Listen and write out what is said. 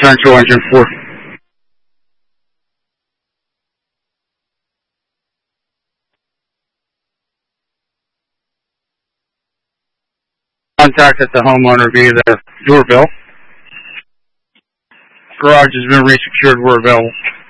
Central Engine 4. Contacted the homeowner via the doorbell. Garage has been resecured where available.